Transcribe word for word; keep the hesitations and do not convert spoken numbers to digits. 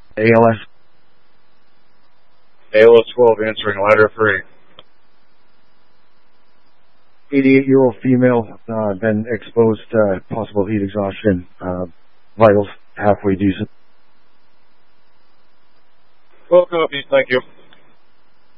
A L S. A L S twelve answering ladder three. eighty-eight-year-old female, uh, been exposed to possible heat exhaustion, uh, vitals halfway decent. Well, copy. Thank you.